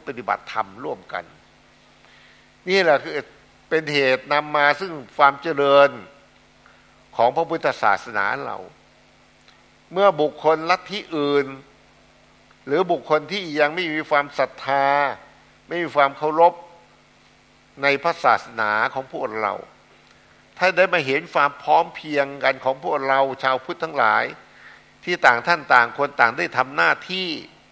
ติปฏิบัติธรรมร่วมกันนี่แหละคือเป็นเหตุนำมาซึ่งความเจริญของพระพุทธศาสนาเราเมื่อบุคคลลัทธิอื่นหรือบุคคลที่ยังไม่มีความศรัทธาไม่มีความเคารพในพระศาสนาของพวกเราถ้าได้มาเห็นความพร้อมเพรียงกันของพวกเราชาวพุทธทั้งหลายที่ต่างท่านต่างคนต่างได้ทำหน้าที่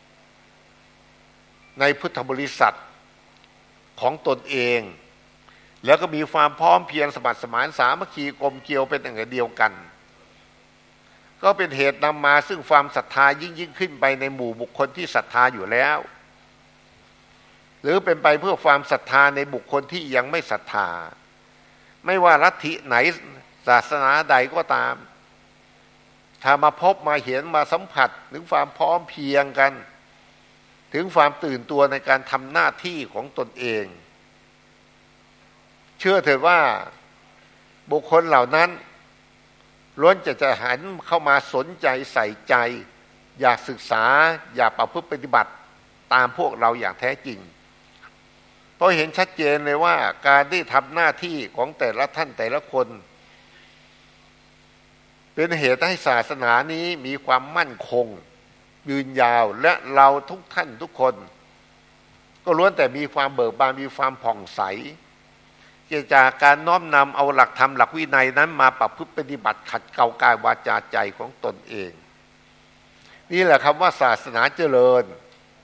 ในพุทธบริษัทของตนเองแล้วก็มีความพร้อมเพรียงสมัครสมานสามัคคีกลมเกลียวเป็นอย่างเดียวกันก็เป็นเหตุนำมาซึ่งความศรัทธายิ่งขึ้นไปในหมู่บุคคลที่ศรัทธาอยู่แล้วหรือเป็นไปเพื่อความศรัทธาในบุคคลที่ยังไม่ศรัทธาไม่ว่าลัทธิไหนศาสนาใดก็ตามถ้ามาพบมาเห็นมาสัมผัสถึงความพร้อมเพรียงกันถึงความตื่นตัวในการทำหน้าที่ของตนเองเชื่อเถิดว่าบุคคลเหล่านั้นล้วนจะหันเข้ามาสนใจใส่ใจอยากศึกษาอยากประพฤติปฏิบัติตามพวกเราอย่างแท้จริงเพราะเห็นชัดเจนเลยว่าการได้ทำหน้าที่ของแต่ละท่านแต่ละคนเป็นเหตุให้ศาสนานี้มีความมั่นคงยืนยาวและเราทุกท่านทุกคนก็ล้วนแต่มีความเบิกบานมีความผ่องใสจากการน้อมนำเอาหลักธรรมหลักวินัยนั้นมาประพฤติปฏิบัติขัดเกลากายวาจาใจของตนเองนี่แหละคำว่าศาสนาเจริญ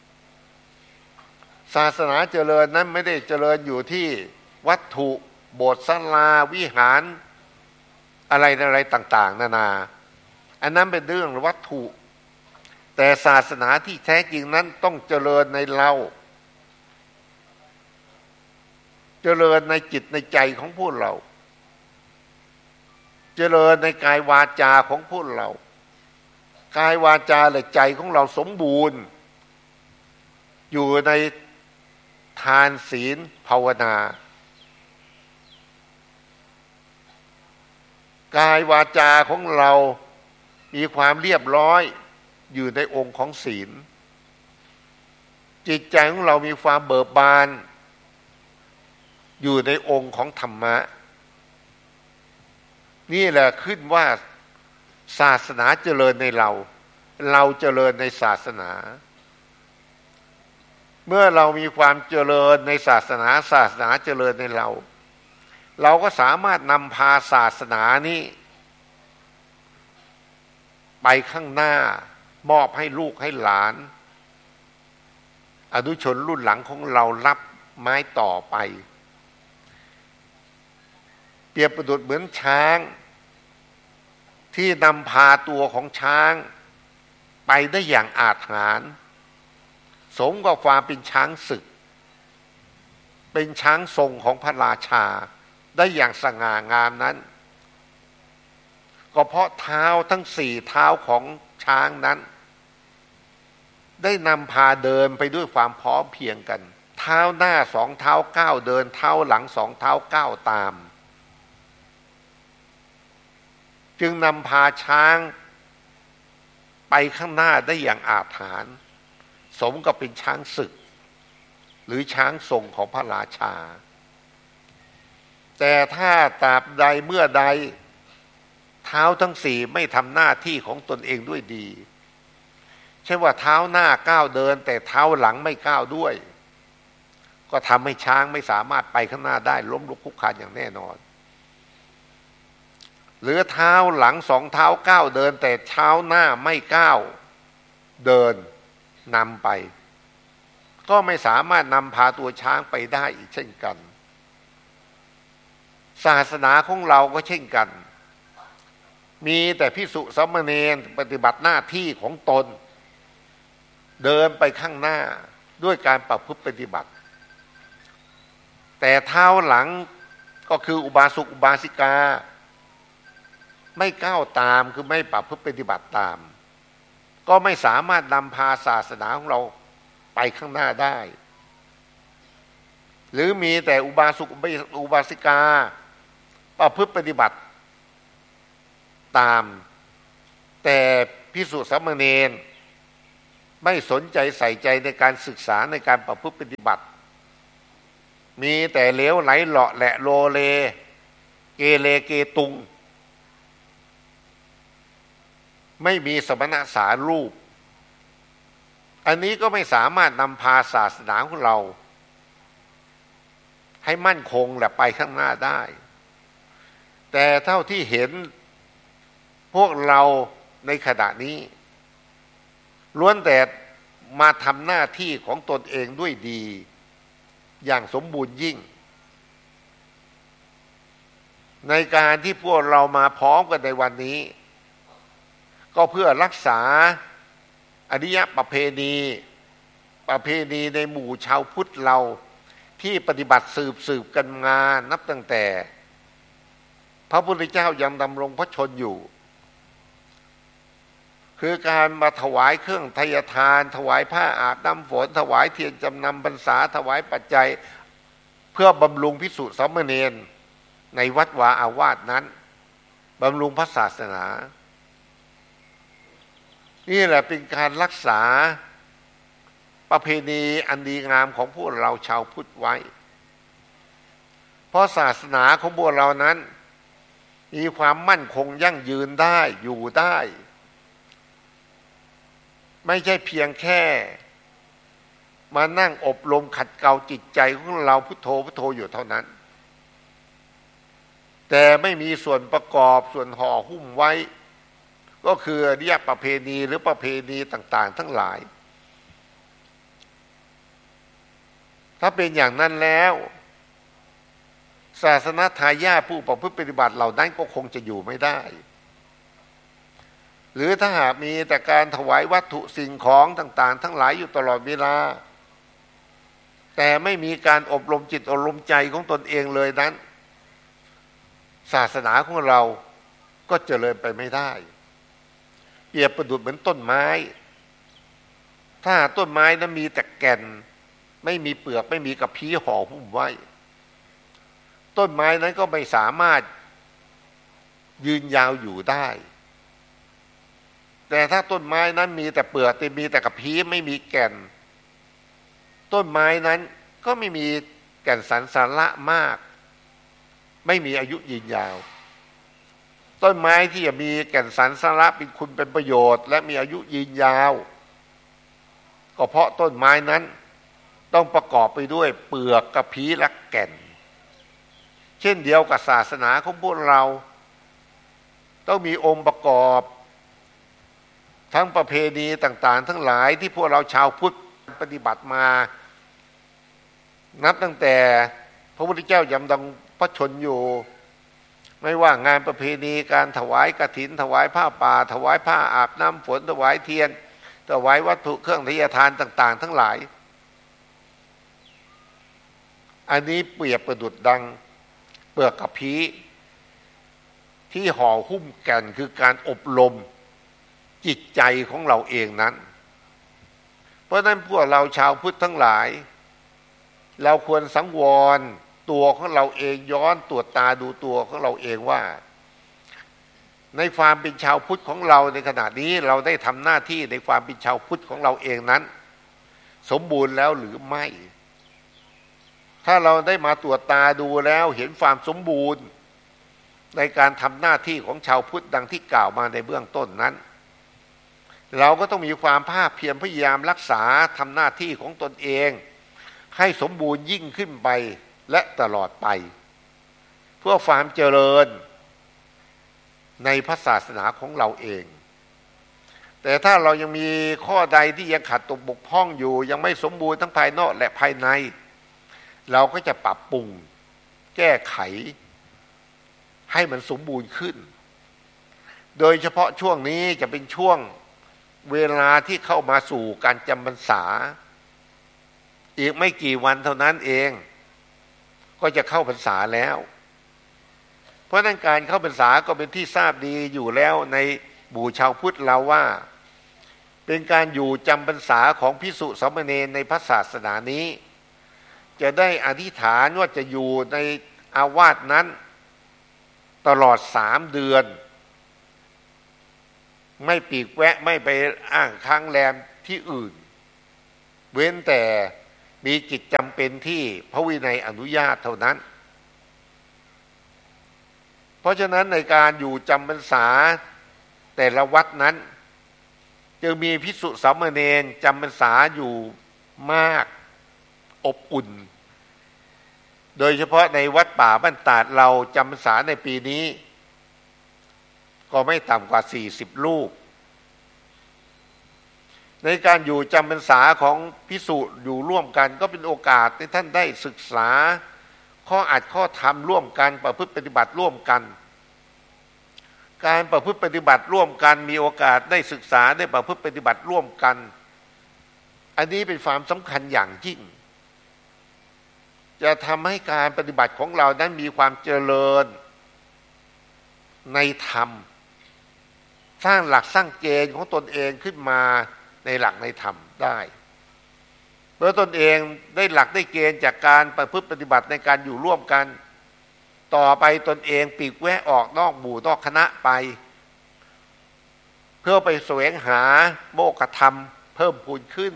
ศาสนาเจริญนั้นไม่ได้เจริญอยู่ที่วัตถุโบสถ์ศาลาวิหารอะไรต่างๆนานาอันนั้นเป็นเรื่องวัตถุแต่ศาสนาที่แท้จริงนั้นต้องเจริญในเราเจริญในจิตในใจของพวกเราเจริญในกายวาจาของพวกเรากายวาจาและใจของเราสมบูรณ์อยู่ในทานศีลภาวนากายวาจาของเรามีความเรียบร้อยอยู่ในองค์ของศีลจิตใจของเรามีความเบิกบานอยู่ในองค์ของธรรมะนี่แหละขึ้นว่าศาสนาเจริญในเราเจริญในศาสนาเมื่อเรามีความเจริญในศาสนาเจริญในเราก็สามารถนำพาศาสนานี้ไปข้างหน้ามอบให้ลูกให้หลานอนุชนรุ่นหลังของเรารับไม้ต่อไปเปรียบประดุจเหมือนช้างที่นำพาตัวของช้างไปได้อย่างอาถรรพ์สมกับความเป็นช้างศึกเป็นช้างทรงของพระราชาได้อย่างสง่างามนั้นก็เพราะเท้าทั้งสี่เท้าของช้างนั้นได้นำพาเดินไปด้วยความพร้อมเพรียงกันเท้าหน้าสองเท้าก้าวเดินเท้าหลังสองเท้าก้าวตามจึงนำพาช้างไปข้างหน้าได้อย่างอาถรรพ์สมกับเป็นช้างศึกหรือช้างทรงของพระราชาแต่ถ้าตราบใดเมื่อใดเท้าทั้งสี่ไม่ทำหน้าที่ของตนเองด้วยดีใช่ว่าเท้าหน้าก้าวเดินแต่เท้าหลังไม่ก้าวด้วยก็ทำให้ช้างไม่สามารถไปข้างหน้าได้ล้มลุกคลุกคลานอย่างแน่นอนหรือเท้าหลังสองเท้าก้าวเดินแต่เท้าหน้าไม่ก้าวเดินนำไปก็ไม่สามารถนำพาตัวช้างไปได้อีกเช่นกันศาสนาของเราก็เช่นกันมีแต่ภิกษุสามเณรปฏิบัติหน้าที่ของตนเดินไปข้างหน้าด้วยการประพฤติปฏิบัติแต่เท้าหลังก็คืออุบาสกอุบาสิกาไม่ก้าวตามคือไม่ประพฤติปฏิบัติตามก็ไม่สามารถนำพาศาสนาของเราไปข้างหน้าได้หรือมีแต่อุบาสกอุบาสิกาประพฤติปฏิบัติตามแต่ภิกษุสามเณรไม่สนใจใส่ใจในการศึกษาในการประพฤติปฏิบัติมีแต่เหลวไหลเลาะแหละโลเลเกเรเกตุงไม่มีสมณะสารูปอันนี้ก็ไม่สามารถนำพาศาสนาของเราให้มั่นคงและไปข้างหน้าได้แต่เท่าที่เห็นพวกเราในขณะนี้ล้วนแต่มาทำหน้าที่ของตนเองด้วยดีอย่างสมบูรณ์ยิ่งในการที่พวกเรามาพร้อมกันในวันนี้ก็เพื่อรักษาอริยประเพณีในหมู่ชาวพุทธเราที่ปฏิบัติสืบกันมานับตั้งแต่พระพุทธเจ้ายังดำรงพระชนอยู่คือการมาถวายเครื่องไทยทานถวายผ้าอาบน้ำฝนถวายเทียนจำนำพรรษาถวายปัจจัยเพื่อบำรุงภิกษุสามเณรในวัดวาอาวาสนั้นบำรุงพระศาสนานี่แหละเป็นการรักษาประเพณีอันดีงามของพวกเราชาวพุทธไว้เพราะศาสนาของพวกเรานั้นมีความมั่นคงยั่งยืนได้อยู่ได้ไม่ใช่เพียงแค่มานั่งอบรมขัดเกลาจิตใจของเราพุทโธพุทโธอยู่เท่านั้นแต่ไม่มีส่วนประกอบส่วนห่อหุ้มไว้ก็คืออริยประเพณีหรือประเพณีต่างๆทั้งหลายถ้าเป็นอย่างนั้นแล้วศาสนาทายาทผู้ประพฤติปฏิบัติเหล่านั้นก็คงจะอยู่ไม่ได้หรือถ้าหากมีแต่การถวายวัตถุสิ่งของต่างๆทั้งหลายอยู่ตลอดเวลาแต่ไม่มีการอบรมจิตอบรมใจของตนเองเลยนั้นศาสนาของเราก็เจริญไปไม่ได้เปรียบประดุจเหมือนต้นไม้ถ้าต้นไม้นั้นมีแต่แก่นไม่มีเปลือกไม่มีกระพี้ห่อหุ้มไว้ต้นไม้นั้นก็ไม่สามารถยืนยาวอยู่ได้แต่ถ้าต้นไม้นั้นมีแต่เปลือกแต่มีแต่กระพี้ไม่มีแก่นต้นไม้นั้นก็ไม่มีแก่นสารสาระมากไม่มีอายุยืนยาวต้นไม้ที่จะมีแก่นสารสาระเป็นคุณเป็นประโยชน์และมีอายุยืนยาวก็เพราะต้นไม้นั้นต้องประกอบไปด้วยเปลือกกระพี้และแก่นเช่นเดียวกับศาสนาของพวกเราต้องมีองค์ประกอบทั้งประเพณีต่างๆทั้งหลายที่พวกเราชาวพุทธปฏิบัติมานับตั้งแต่พระพุทธเจ้ายังดำพระชนอยู่ไม่ว่างานประเพณีการถวายกฐินถวายผ้าป่าถวายผ้าอาบน้ำฝนถวายเทียนถวายวัตถุเครื่องทายทานต่างๆทั้งหลายอันนี้เปรียบประดุจดังเปลือกกระพี้ที่ห่อหุ้มแก่นคือการอบรมจิตใจของเราเองนั้นเพราะนั้นพวกเราชาวพุทธทั้งหลายเราควรสังวรตัวของเราเองย้อนตรวจตาดูตัวของเราเองว่าในความเป็นชาวพุทธของเราในขณะนี้เราได้ทำหน้าที่ในความเป็นชาวพุทธของเราเองนั้นสมบูรณ์แล้วหรือไม่ถ้าเราได้มาตรวจตาดูแล้วเห็นความสมบูรณ์ในการทำหน้าที่ของชาวพุทธดังที่กล่าวมาในเบื้องต้นนั้นเราก็ต้องมีความภาคเพียรพยายามรักษาทำหน้าที่ของตนเองให้สมบูรณ์ยิ่งขึ้นไปและตลอดไปเพื่อความเจริญในพระศาสนาของเราเองแต่ถ้าเรายังมีข้อใดที่ยังขาดตกบกพร่องอยู่ยังไม่สมบูรณ์ทั้งภายนอกและภายในเราก็จะปรับปรุงแก้ไขให้มันสมบูรณ์ขึ้นโดยเฉพาะช่วงนี้จะเป็นช่วงเวลาที่เข้ามาสู่การจำพรรษาอีกไม่กี่วันเท่านั้นเองก็จะเข้าพรรษาแล้วเพราะนั้นการเข้าพรรษาก็เป็นที่ทราบดีอยู่แล้วในหมู่ชาวพุทธเราว่าเป็นการอยู่จำพรรษาของภิกษุสามเณรในพระศาสนานี้จะได้อธิษฐานว่าจะอยู่ในอาวาสนั้นตลอด3 เดือนไม่ปีกแวะไม่ไปอ้างค้างแรมที่อื่นเว้นแต่มีกิจจำเป็นที่พระวินัยอนุญาตเท่านั้นเพราะฉะนั้นในการอยู่จำพรรษาแต่ละวัดนั้นจึงมีภิกษุสามเณรจำพรรษาอยู่มากอบอุ่นโดยเฉพาะในวัดป่าบ้านตาดเราจำพรรษาในปีนี้ก็ไม่ต่ำกว่า40รูปในการอยู่จำพรรษาของภิกษุอยู่ร่วมกันก็เป็นโอกาสที่ท่านได้ศึกษาข้ออัดข้อธรรมร่วมกันประพฤติปฏิบัติร่วมกันการประพฤติปฏิบัติร่วมกันมีโอกาสได้ศึกษาได้ประพฤติปฏิบัติร่วมกันอันนี้เป็นความสำคัญอย่างยิ่งจะทำให้การปฏิบัติของเรานั้นมีความเจริญในธรรมสร้างหลักสร้างเกณฑ์ของตนเองขึ้นมาในหลักในธรรมได้เมื่อตนเองได้หลักได้เกณฑ์จากการประพฤติปฏิบัติในการอยู่ร่วมกันต่อไปตนเองปีกแวะออกนอกหมู่นอกคณะไปเพื่อไปแสวงหาโมกขธรรมเพิ่มพูนขึ้น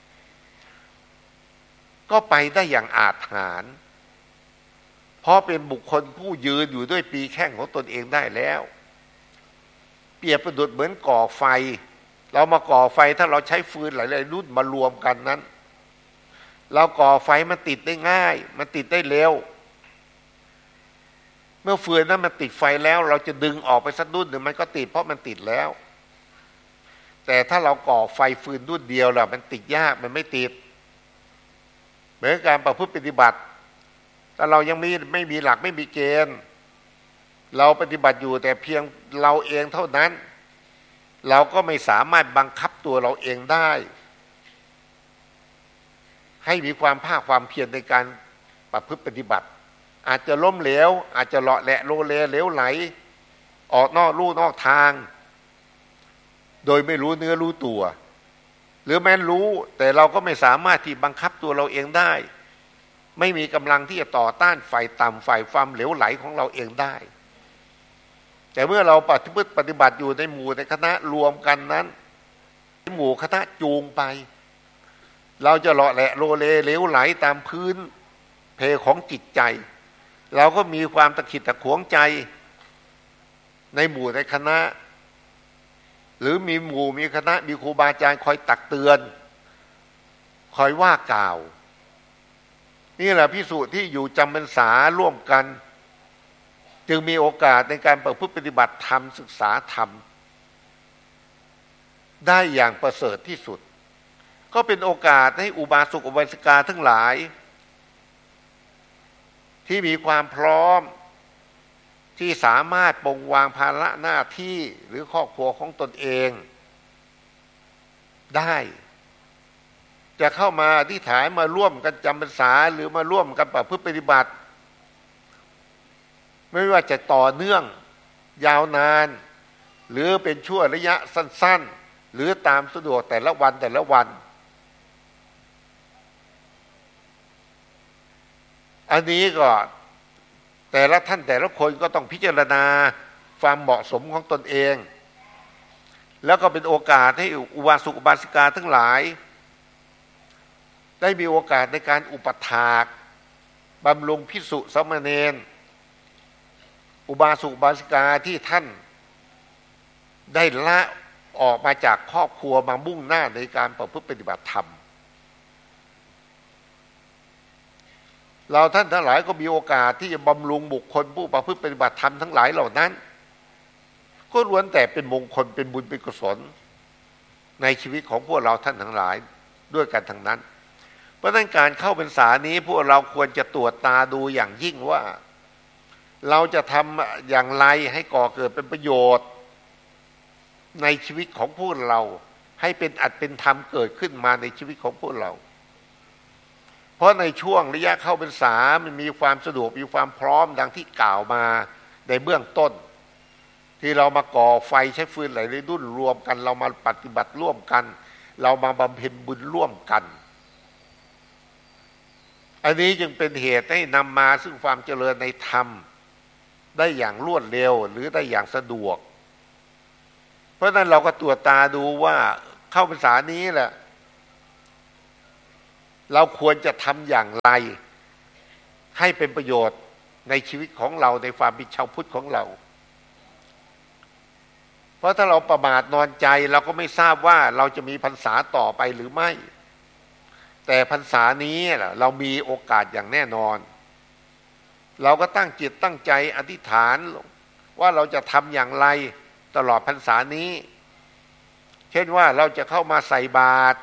ก็ไปได้อย่างอาจหาญเพราะเป็นบุคคลผู้ยืนอยู่ด้วยปีแข้งของตนเองได้แล้วเปรียบประดุจเหมือนก่อไฟเรามาก่อไฟถ้าเราใช้ฟืนหลายๆรุ่นมารวมกันนั้นเราก่อไฟมันติดได้ง่ายมันติดได้เร็วเมื่อฟืนนั้นมันติดไฟแล้วเราจะดึงออกไปสักรุ่นหนึ่งมันก็ติดเพราะมันติดแล้วแต่ถ้าเราก่อไฟฟืนรุ่นเดียวล่ะมันติดยากมันไม่ติดเหมือนการประพฤติปฏิบัติถ้าเรายังไม่มีหลักไม่มีเกณฑ์เราปฏิบัติอยู่แต่เพียงเราเองเท่านั้นเราก็ไม่สามารถบังคับตัวเราเองได้ให้มีความภาคความเพียรในการประพฤติปฏิบัติอาจจะล้มเหลวอาจจะเลาะแหละโลเลเหลวไหลออกนอกลู่นอกทางโดยไม่รู้เนื้อรู้ตัวหรือแม้รู้แต่เราก็ไม่สามารถที่บังคับตัวเราเองได้ไม่มีกำลังที่จะต่อต้านฝ่ายต่ำฝ่ายความเหลวไหลของเราเองได้แต่เมื่อเราปฏิบัติอยู่ในหมู่ในคณะรวมกันนั้นหมู่คณะจูงไปเราจะเลาะแหละโลเลเหลวไหลตามพื้นเพของจิตใจเราก็มีความตะขิดตะขวงใจในหมู่ในคณะหรือมีหมู่มีคณะมีครูบาอาจารย์คอยตักเตือนคอยว่ากล่าวนี่แหละภิกษุที่อยู่จำพรรษาร่วมกันจึงมีโอกาสในการประพฤติปฏิบัติธรรมศึกษาธรรมได้อย่างประเสริฐที่สุดก็เป็นโอกาสให้อุบาสกอุบาสิกาทั้งหลายที่มีความพร้อมที่สามารถปรงวางภาระหน้าที่หรือครอบครัวของตนเองได้จะเข้ามาอธิษฐานมาร่วมกันจำพรรษาหรือมาร่วมกันประพฤติปฏิบัติไม่ว่าจะต่อเนื่องยาวนานหรือเป็นช่วงระยะสั้นๆหรือตามสะดวกแต่ละวันอันนี้ก็แต่ละท่านแต่ละคนก็ต้องพิจารณาความเหมาะสมของตนเองแล้วก็เป็นโอกาสให้อุบาสกอุบาสิกาทั้งหลายได้มีโอกาสในการอุปถากบำรุงภิกษุสามเณรอุบาสกอุบาสิกาที่ท่านได้ละออกมาจากครอบครัวมามุ่งหน้าในการประพฤติปฏิบัติธรรมเราท่านทั้งหลายก็มีโอกาสที่จะบำรุงบุคคลผู้ประพฤติปฏิบัติธรรมทั้งหลายเหล่านั้นก็ล้วนแต่เป็นมงคลเป็นบุญเป็นกุศลในชีวิตของพวกเราท่านทั้งหลายด้วยกันทั้งนั้นเพราะฉะนั้นการเข้าพรรษานี้พวกเราควรจะตรวจตาดูอย่างยิ่งว่าเราจะทำอย่างไรให้ก่อเกิดเป็นประโยชน์ในชีวิตของพวกเราให้เป็นอัตเป็นธรรมเกิดขึ้นมาในชีวิตของพวกเราเพราะในช่วงระยะเข้าพรรษามันมีความสะดวกมีความพร้อมดังที่กล่าวมาในเบื้องต้นที่เรามาก่อไฟใช้ฟืนหลายรุ่นรวมกันเรามาปฏิบัติร่วมกันเรามาบำเพ็ญบุญร่วมกันอันนี้จึงเป็นเหตุให้นำมาซึ่งความเจริญในธรรมได้อย่างรวดเร็วหรือได้อย่างสะดวกเพราะนั้นเราก็ตรวจตาดูว่าเข้าพรรษานี้แหละเราควรจะทำอย่างไรให้เป็นประโยชน์ในชีวิตของเราในความเป็นชาวพุทธของเราเพราะถ้าเราประมาทนอนใจเราก็ไม่ทราบว่าเราจะมีพรรษาต่อไปหรือไม่แต่พรรษานี้เรามีโอกาสอย่างแน่นอนเราก็ตั้งจิตตั้งใจอธิษฐานว่าเราจะทำอย่างไรตลอดพรรษานี้เช่นว่าเราจะเข้ามาใส่บาตร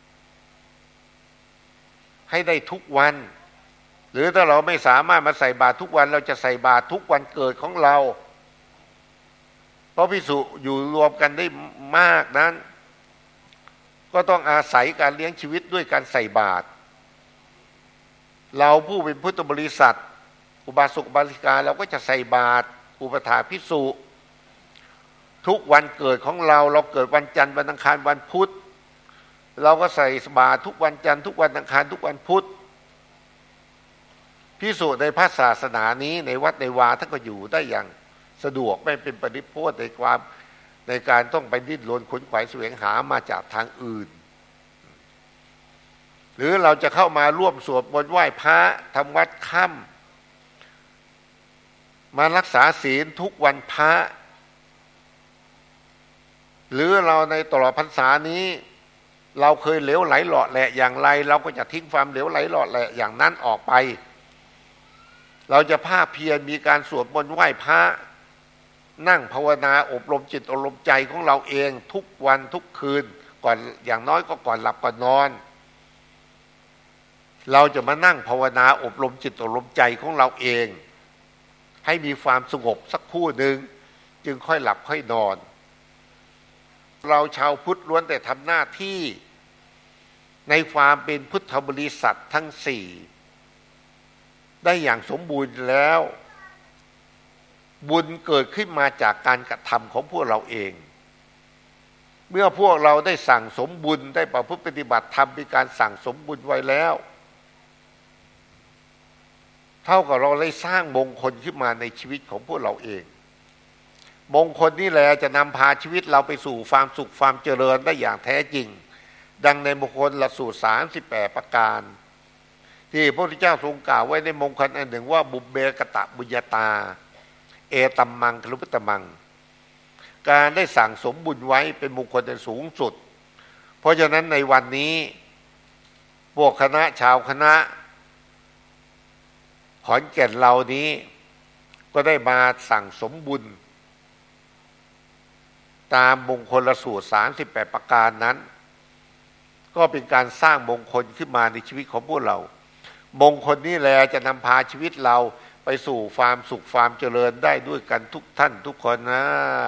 ให้ได้ทุกวันหรือถ้าเราไม่สามารถมาใส่บาตรทุกวันเราจะใส่บาตรทุกวันเกิดของเราเพราะภิกษุอยู่รวมกันได้มากนั้นก็ต้องอาศัยการเลี้ยงชีวิตด้วยการใส่บาตรเราผู้เป็นพุทธบริษัทอุบาสกอุบาสิกาเราก็จะใส่บาตรอุปถาภิกษุทุกวันเกิดของเราเกิดวันจันทร์วันอังคารวันพุธเราก็ใส่บาตรทุกวันจันทร์ทุกวันอังคารทุกวันพุธภิกษุในพระศาสนานี้ในวัดในวาท่านก็อยู่ได้อย่างสะดวกไม่เป็นปริพาทในการต้องไปดิ้นรนขนขวายแสวงหามาจากทางอื่นหรือเราจะเข้ามาร่วมสวดมนต์ไหว้พระทำวัดค่ำมารักษาศีลทุกวันพระหรือเราในตลอดพรรษานี้เราเคยเหลวไหลหล่อแหละอย่างไรเราก็จะทิ้งความเหลวไหลหล่อแหละอย่างนั้นออกไปเราจะภาคเพียรมีการสวดมนต์ไหว้พระนั่งภาวนาอบรมจิตอบรมใจของเราเองทุกวันทุกคืนก่อนอย่างน้อยก็ก่อนหลับก่อนนอนเราจะมานั่งภาวนาอบรมจิตอบรมใจของเราเองให้มีความสงบสักครู่หนึ่งจึงค่อยหลับค่อยนอนเราชาวพุทธล้วนแต่ทำหน้าที่ในความเป็นพุทธบริษัททั้งสี่ได้อย่างสมบูรณ์แล้วบุญเกิดขึ้นมาจากการกระทำของพวกเราเองเมื่อพวกเราได้สั่งสมบุญได้ประพฤติปฏิบัติธรรมเป็นการสั่งสมบุญไว้แล้วเท่ากับเราได้สร้างมงคลขึ้นมาในชีวิตของพวกเราเองมงคลนี่แหละจะนำพาชีวิตเราไปสู่ความสุขความเจริญได้อย่างแท้จริงดังในมงคลละสูตร38ประการที่พระพุทธเจ้าทรงกล่าวไว้ในมงคลอันหนึ่งว่าบุพเบกตะบุญญาตาเอตัมมังคลุปตมังการได้สั่งสมบุญไว้เป็นมงคลอันสูงสุดเพราะฉะนั้นในวันนี้พวกคณะชาวคณะขอนแก่นเรานี้ก็ได้มาสั่งสมบุญตามมงคลสูตร38ประการนั้นก็เป็นการสร้างมงคลขึ้นมาในชีวิตของพวกเรามงคลนี้แหละจะนำพาชีวิตเราไปสู่ความสุขความเจริญได้ด้วยกันทุกท่านทุกคนนะ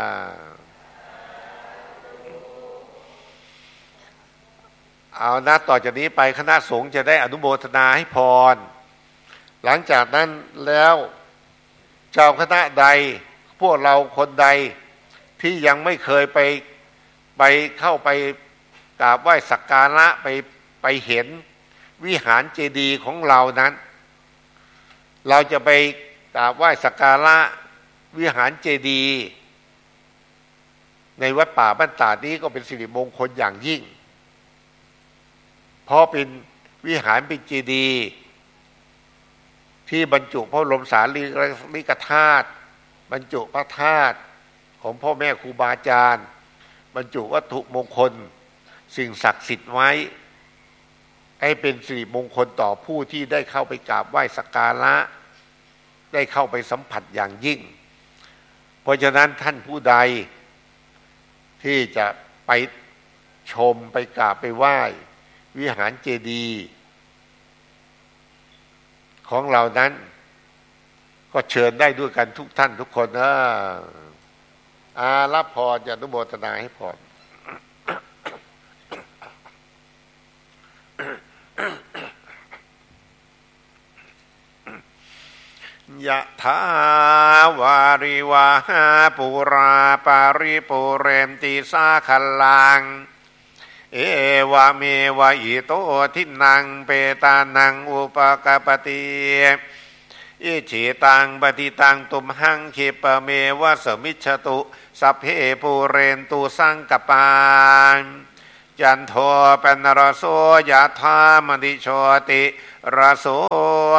เอานะต่อจากนี้ไปคณะสงฆ์จะได้อนุโมทนาให้พรหลังจากนั้นแล้วเจ้าคณะใดพวกเราคนใดที่ยังไม่เคยไปเข้าไปกราบไหว้สักการะไปเห็นวิหารเจดีย์ของเรานั้นเราจะไปกราบไหว้สักการะวิหารเจดีย์ในวัดป่าบ้านตาดนี้ก็เป็นสิริมงคลอย่างยิ่งเพราะเป็นวิหารเป็นเจดีย์ที่บรรจุพระบรมสารีริกธาตุบรรจุพระธาตุของพ่อแม่ครูบาอาจารย์บรรจุวัตถุมงคลสิ่งศักดิ์สิทธิ์ไว้ให้เป็นสิริมงคลต่อผู้ที่ได้เข้าไปกราบไหว้สักการะได้เข้าไปสัมผัสอย่างยิ่งเพราะฉะนั้นท่านผู้ใดที่จะไปชมไปกราบไปไหว้วิหารเจดีย์ของเรานั้นก็เชิญได้ด้วยกันทุกท่านทุกคนนะรับพรจะอนุโมทนาให้พรยะถาวาริวาหาปุราปาริปุเรนติสาคลังเอวะเมวะอิโตทินังเปตานังอุปกปติอิจิตังปฏิตังตุมหังคิปะเมวะสมิจฉตุสัพเพปุเรนตุสังกปานจันโทปนรโสยะธามณิโชติรโส